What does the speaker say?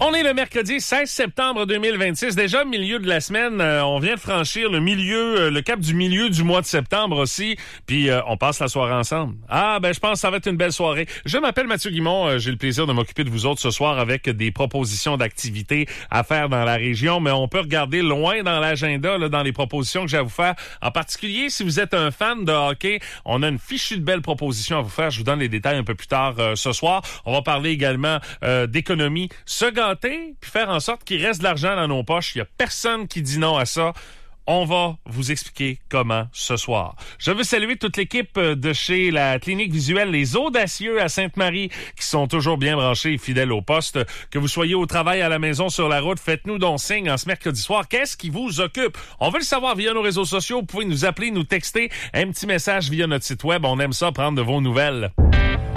On est le mercredi 16 septembre 2026, déjà milieu de la semaine. On vient de franchir le cap du milieu du mois de septembre aussi. Puis on passe la soirée ensemble. Je pense que ça va être une belle soirée. Je m'appelle Mathieu Guimond. J'ai le plaisir de m'occuper de vous autres ce soir avec des propositions d'activités à faire dans la région. Mais on peut regarder loin dans l'agenda, là, dans les propositions que j'ai à vous faire. En particulier, si vous êtes un fan de hockey, on a une fichue de belles propositions à vous faire. Je vous donne les détails un peu plus tard ce soir. On va parler également d'économie. Se gâter, puis faire en sorte qu'il reste de l'argent dans nos poches. Il n'y a personne qui dit non à ça. On va vous expliquer comment ce soir. Je veux saluer toute l'équipe de chez la clinique visuelle Les Audacieux à Sainte-Marie qui sont toujours bien branchés et fidèles au poste. Que vous soyez au travail, à la maison, sur la route, faites-nous donc signe en ce mercredi soir. Qu'est-ce qui vous occupe? On veut le savoir via nos réseaux sociaux. Vous pouvez nous appeler, nous texter, un petit message via notre site web. On aime ça, prendre de vos nouvelles.